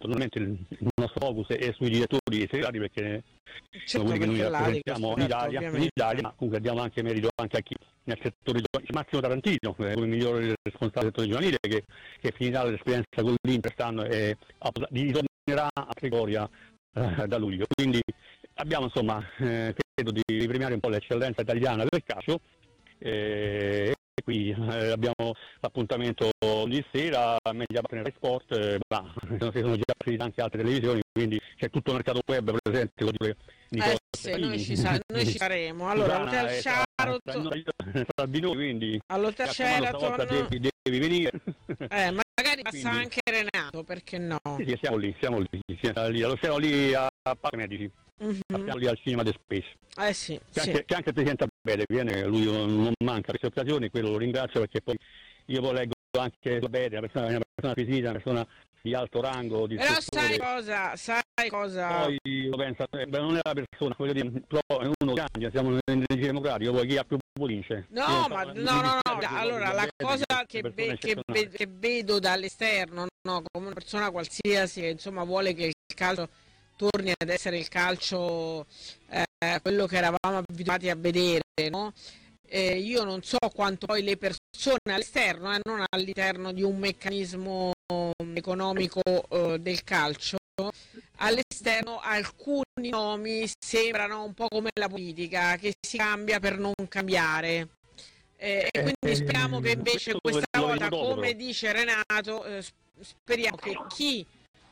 Naturalmente il nostro focus è sui direttori e segretari, perché sono quelli che noi rappresentiamo in Italia, ma comunque diamo anche merito anche a chi nel settore giovanile, Massimo Tarantino, come migliore responsabile del settore giovanile, che finirà l'esperienza con l'Inter quest'anno e ritornerà a Trigoria da luglio. Quindi abbiamo, insomma, credo di premiare un po' l'eccellenza italiana del calcio. E qui abbiamo l'appuntamento di sera, Media Partner Sport, ma sono già uscite anche altre televisioni, quindi c'è tutto il mercato web presente. Sì, noi ci saremo. Allora, Hotel Sheraton, all'Hotel Sheraton devi venire. Magari passa anche Renato, perché no? Sì, siamo lì, siamo lì a Parco Medici. Siamo lì al cinema The Space. Sì, c'è anche il presidente Abele, viene, lui non manca queste occasioni, quello lo ringrazio, perché poi io poi leggo anche Abele, una persona acquisita, una persona di alto rango, di però settore. sai cosa? Poi lo pensa, non è la persona, voglio dire, però è uno cambia, siamo nel regime democratico, poi chi ha più vince. No, allora la cosa che vedo dall'esterno, no, come una persona qualsiasi che insomma vuole che il calcio torni ad essere il calcio quello che eravamo abituati a vedere, no? Io non so quanto poi le persone all'esterno, non all'interno di un meccanismo economico del calcio, all'esterno alcuni nomi sembrano un po' come la politica, che si cambia per non cambiare. E quindi speriamo che invece questa volta, come dice Renato, speriamo che chi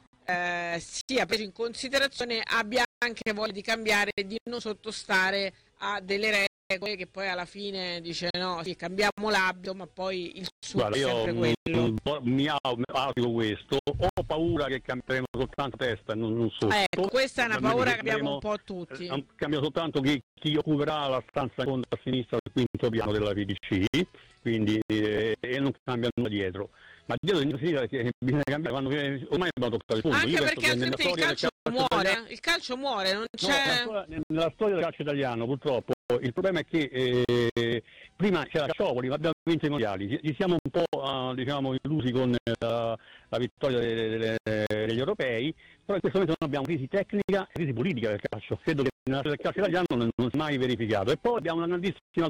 sia preso in considerazione abbia anche voglia di cambiare e di non sottostare a delle regole che poi alla fine dice no, sì, cambiamo l'abito, ma poi il suo è sempre quello. Mi auguro questo, ho paura che cambieremo soltanto testa, non sotto. Ecco, questa è una paura che abbiamo un po' tutti. Cambia soltanto chi occuperà la stanza seconda a sinistra del quinto piano della PDC, quindi e non cambia nulla dietro. Ma dietro bisogna cambiare quando ormai abbiamo toccato il fondo. Anche perché altrimenti il calcio muore, non c'è. Nella storia del calcio italiano purtroppo il problema è che prima c'era Calciopoli, ma abbiamo vinto i mondiali, ci siamo un po' diciamo illusi con la vittoria degli europei, però in questo momento noi abbiamo crisi tecnica e crisi politica del calcio, credo che nella storia del calcio italiano non si è mai verificato, e poi abbiamo una grandissima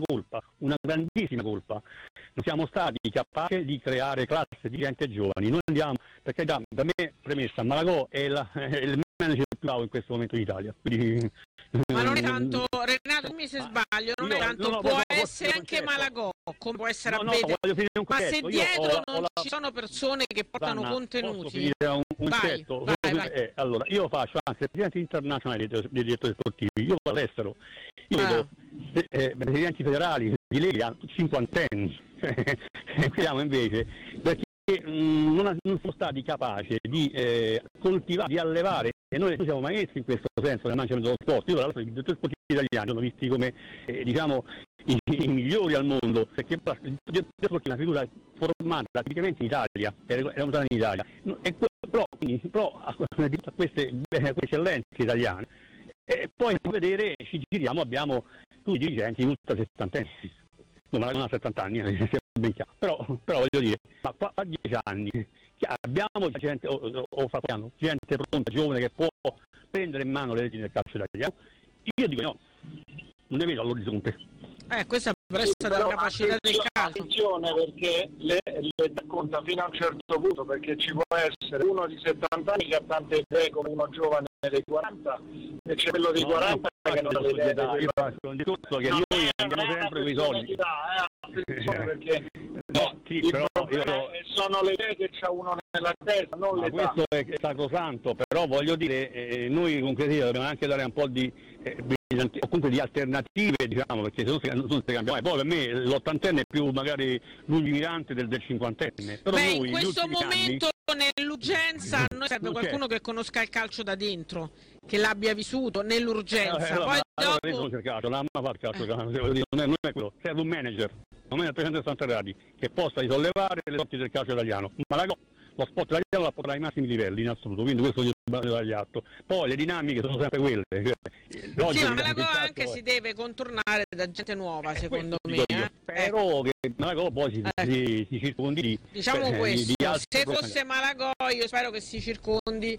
colpa, non siamo stati capaci di creare classi di gente giovani. Noi andiamo, perché da me premessa, Malagò è il manager più bravo in questo momento in Italia, quindi, ma non è tanto, Renato, mi se sbaglio, non è tanto, può essere anche Malagò, come può essere Abete, ma se dietro non ci sono persone che portano contenuti. Vai. Allora, io faccio anche presidenti internazionali dei direttori sportivi, io vado all'estero, io vedo presidenti federali di Lega cinquantenni, vediamo invece, perché non sono stati capaci di coltivare, di allevare, e noi siamo maestri in questo senso nel management dello sport. Io tra l'altro i direttori sportivi italiani sono visti come diciamo i migliori al mondo, perché il direttore sportivo è una figura formata tipicamente in Italia, era usata in Italia, però a queste eccellenze italiane, e poi a vedere ci giriamo, abbiamo tutti i dirigenti ultra settantenni. Non ha 70 anni, ben chiaro. Però voglio dire, ma qua a 10 anni abbiamo gente, gente pronta, giovane, che può prendere in mano le leggi del calcio italiano. Io dico no, non ne vedo all'orizzonte. Questa presta della capacità del calcio. Attenzione, perché le conta fino a un certo punto, perché ci può essere uno di 70 anni che ha tante idee come uno giovane dei 40, e c'è quello dei 40 che non ha le idee. Io faccio un discorso che noi andiamo sempre con i soldi. Perché però sono le idee che c'ha uno nella testa, non l'età. Questo è sacrosanto, però voglio dire, noi comunque dobbiamo anche dare un po' di o comunque di alternative, diciamo, perché se non si cambia mai. Poi per me l'80enne è più magari lungimirante del 50enne. Però in questo momento nell'urgenza a noi serve qualcuno che conosca il calcio da dentro, che l'abbia vissuto nell'urgenza. Poi dopo non è quello, serve un manager 360 gradi che possa risollevare le sorti del calcio italiano. Ma lo sport italiano la porterà ai massimi livelli in assoluto, quindi questo io dagli atto. Poi le dinamiche sono sempre quelle. Sì, ma Malagò anche si deve contornare da gente nuova, secondo me. Spero che Malagò poi si circondi diciamo questo, se fosse Malagò io spero che si circondi